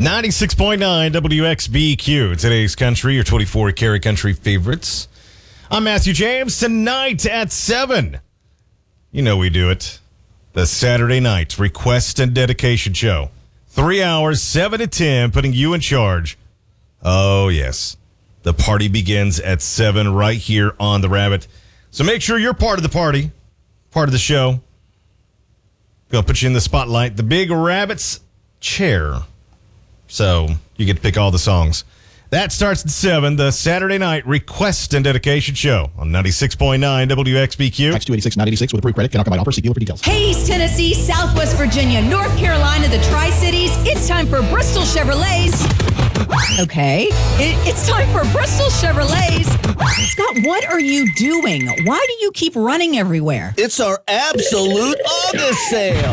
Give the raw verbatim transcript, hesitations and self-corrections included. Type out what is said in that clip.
ninety-six point nine W X B Q. Today's country, your twenty-four karat country favorites. I'm Matthew James. Tonight at seven, you know we do it. The Saturday night request and dedication show. Three hours, seven to ten, putting you in charge. Oh, yes. The party begins at seven right here on The Rabbit. So make sure you're part of the party, part of the show. Gonna put you in the spotlight. The Big Rabbit's chair. So you get to pick all the songs. That starts at seven, the Saturday night request and dedication show on ninety-six point nine W X B Q. Text two eighty-six nine eighty-six with approved credit. Cannot combine offer. See dealer for details. Hey, East Tennessee, Southwest Virginia, North Carolina, the Tri-Cities. It's time for Bristol Chevrolets. Okay. It, it's time for Bristol Chevrolets. Scott, what are you doing? Why do you keep running everywhere? It's our absolute August sale.